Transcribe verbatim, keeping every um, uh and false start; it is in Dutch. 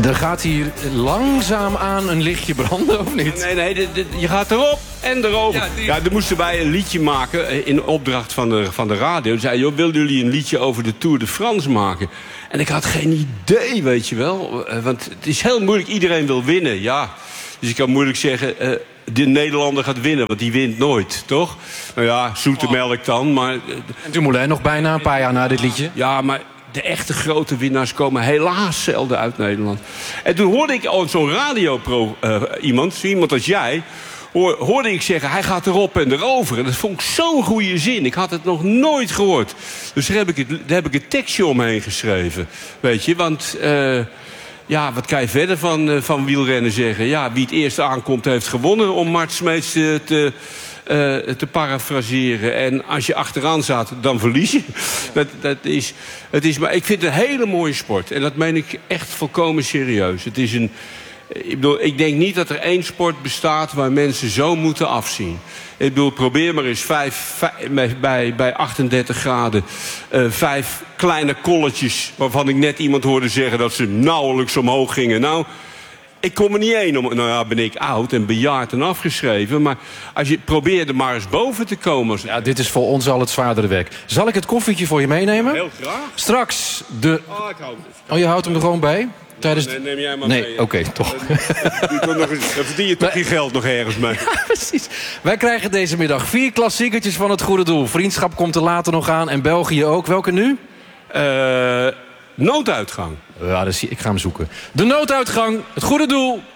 Er gaat hier langzaam aan een lichtje branden, of niet? Nee, nee, dit, dit, je gaat erop en erover. Ja, die... ja, er moesten wij een liedje maken in opdracht van de, van de radio. Ze zei, joh, wilden jullie een liedje over de Tour de France maken? En ik had geen idee, weet je wel. Want het is heel moeilijk, iedereen wil winnen, ja. Dus ik kan moeilijk zeggen, uh, de Nederlander gaat winnen, want die wint nooit, toch? Nou ja, zoete melk dan, maar... En Dumoulin nog bijna een paar jaar na dit liedje. Ja, maar... de echte grote winnaars komen helaas zelden uit Nederland. En toen hoorde ik al zo'n radio uh, iemand, zo iemand als jij... Hoor, hoorde ik zeggen, hij gaat erop en erover. En dat vond ik zo'n goede zin. Ik had het nog nooit gehoord. Dus daar heb ik, het, daar heb ik een tekstje omheen geschreven. Weet je, want... Uh, ja, wat kan je verder van, uh, van wielrennen zeggen? Ja, wie het eerst aankomt heeft gewonnen, om Mart Smeets te... te Uh, te parafraseren. En als je achteraan zat, dan verlies je. Dat, dat is, het is, maar ik vind het een hele mooie sport. En dat meen ik echt volkomen serieus. Het is een, ik bedoel, ik denk niet dat er één sport bestaat waar mensen zo moeten afzien. Ik bedoel, probeer maar eens vijf, vijf, bij, bij achtendertig graden... Uh, vijf kleine kolletjes waarvan ik net iemand hoorde zeggen dat ze nauwelijks omhoog gingen. Nou... ik kom er niet één om. Nou ja, ben ik oud en bejaard en afgeschreven. Maar als je probeert er maar eens boven te komen. Ja, dit is voor ons al het zwaardere werk. Zal ik het koffietje voor je meenemen? Heel graag. Straks de... Oh, ik hou het. Oh, je houdt hem er gewoon bij? Tijdens... Nee, neem jij maar nee, mee. Nee, oké, okay, toch. Dan, dan verdien je toch je geld nog ergens mee. Ja, precies. Wij krijgen deze middag vier klassiekertjes van het goede doel. Vriendschap komt er later nog aan en België ook. Welke nu? Uh, nooduitgang. Ja, dus ik ga hem zoeken. De nooduitgang, het goede doel.